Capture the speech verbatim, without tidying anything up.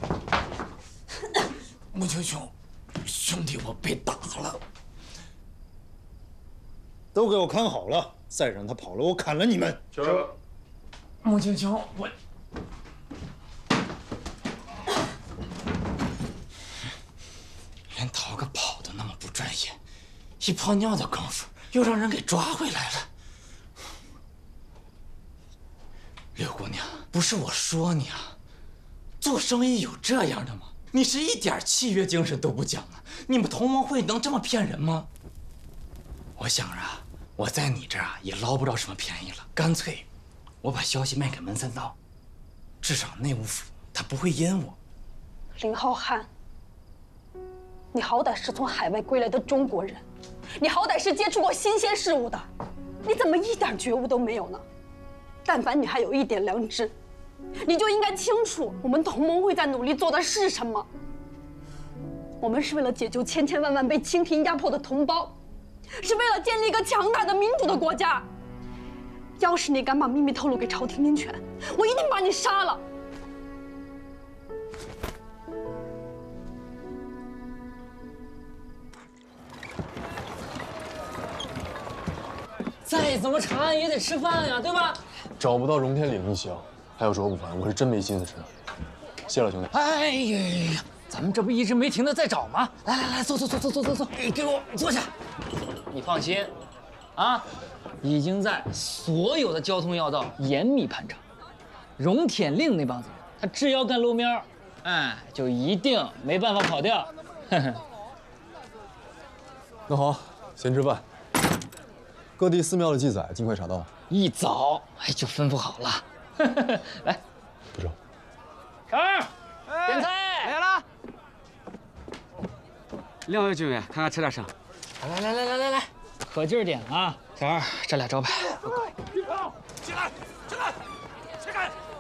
穆青兄，兄弟，我被打了。 都给我看好了，再让他跑了，我砍了你们！ 是。 穆青兄，我连逃个跑都那么不专业，一泡尿的功夫又让人给抓回来了。柳姑娘，不是我说你啊，做生意有这样的吗？你是一点契约精神都不讲啊！你们同盟会能这么骗人吗？我想啊，我在你这儿啊也捞不着什么便宜了，干脆我把消息卖给门三道，至少内务府他不会阴我。 林浩瀚，你好歹是从海外归来的中国人，你好歹是接触过新鲜事物的，你怎么一点觉悟都没有呢？但凡你还有一点良知，你就应该清楚我们同盟会在努力做的是什么。我们是为了解救千千万万被清廷压迫的同胞，是为了建立一个强大的民主的国家。要是你敢把秘密透露给朝廷兵权，我一定把你杀了。 再怎么查案也得吃饭呀，对吧？ 找不到荣天岭一行，还有卓不凡，我是真没心思吃。谢了，兄弟。 哎呀呀呀！咱们这不一直没停的在找吗？来来来，坐坐坐坐坐坐坐，给我坐下。你放心，啊，已经在所有的交通要道严密盘查。荣天令那帮子人，他只要敢露面，哎，就一定没办法跑掉。呵呵。 那好，先吃饭。各地寺庙的记载，尽快查到。 一早哎就吩咐好了。来， 不收。 成儿，点菜。 来了。两位军员，看看吃点啥？ 来来来来来来，可劲儿点啊！小二，这俩招牌。 进来，进来，起开！